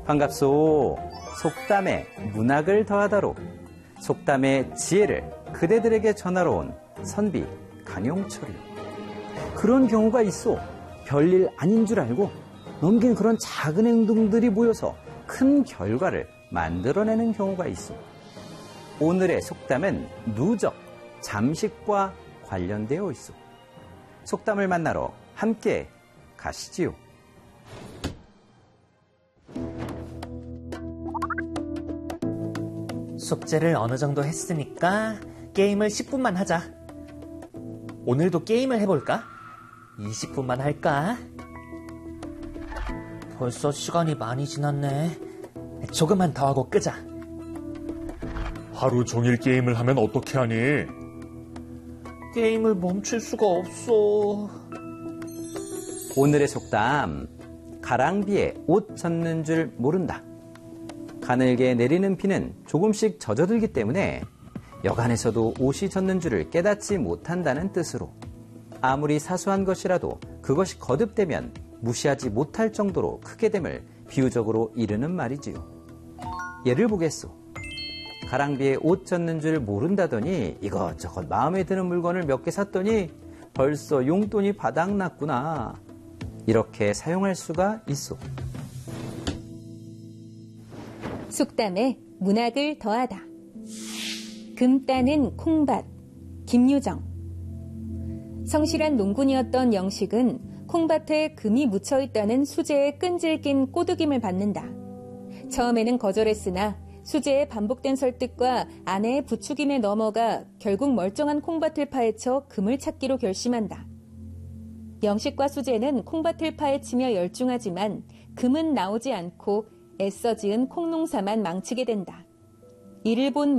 반갑소. 속담에 문학을 더하다로 속담의 지혜를 그대들에게 전하러 온 선비 강용철이요. 그런 경우가 있어. 별일 아닌 줄 알고 넘긴 그런 작은 행동들이 모여서 큰 결과를 만들어내는 경우가 있어. 오늘의 속담은 누적, 잠식과 관련되어 있어. 속담을 만나러 함께 가시지요. 숙제를 어느 정도 했으니까 게임을 10분만 하자. 오늘도 게임을 해볼까? 20분만 할까? 벌써 시간이 많이 지났네. 조금만 더 하고 끄자. 하루 종일 게임을 하면 어떻게 하니? 게임을 멈출 수가 없어. 오늘의 속담, 가랑비에 옷 젖는 줄 모른다. 가늘게 내리는 비는 조금씩 젖어들기 때문에 여간에서도 옷이 젖는 줄을 깨닫지 못한다는 뜻으로 아무리 사소한 것이라도 그것이 거듭되면 무시하지 못할 정도로 크게 됨을 비유적으로 이르는 말이지요. 예를 보겠소. 가랑비에 옷 젖는 줄 모른다더니 이것저것 마음에 드는 물건을 몇 개 샀더니 벌써 용돈이 바닥났구나. 이렇게 사용할 수가 있소. 속담에 문학을 더하다. 금 따는 콩밭, 김유정. 성실한 농군이었던 영식은 콩밭에 금이 묻혀있다는 수재의 끈질 낀 꼬드김을 받는다. 처음에는 거절했으나 수재의 반복된 설득과 아내의 부추김에 넘어가 결국 멀쩡한 콩밭을 파헤쳐 금을 찾기로 결심한다. 영식과 수재는 콩밭을 파헤치며 열중하지만 금은 나오지 않고 애써 지은 콩농사만 망치게 된다. 이를 본